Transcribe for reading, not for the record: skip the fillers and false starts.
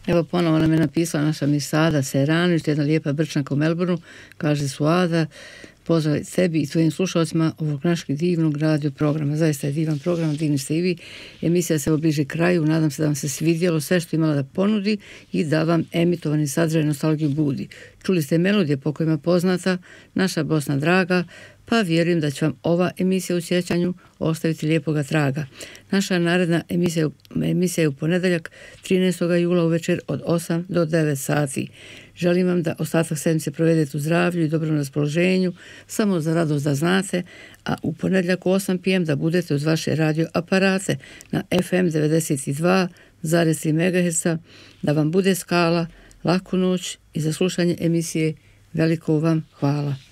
Evo ponovo nam je napisala naša Miss Sada Seranić, jedna lijepa Brčanka u Melbourneu, kaže Suada, pozdrav sebi i tvojim slušalcima ovog našeg divnog radio programa. Zaista je divan program, divni ste i vi. Emisija se obliži kraju, nadam se da vam se svidjelo sve što imala da ponudi i da vam emitovani sadržaj nostalgiju budi. Čuli ste melodije po kojima poznata naša Bosna draga, pa vjerujem da će vam ova emisija u sjećanju ostaviti lijepoga traga. Naša naredna emisija je u ponedjeljak 13. jula uvečer od 8 do 9 sati. Želim vam da ostatak sedmice provedete u zdravlju i dobrom raspoloženju, samo za radost da znate, a u ponedjeljak u 8 p.m. da budete uz vaše radio aparate na FM 92,3 MHz, da vam bude skala, laku noć i za slušanje emisije veliko vam hvala.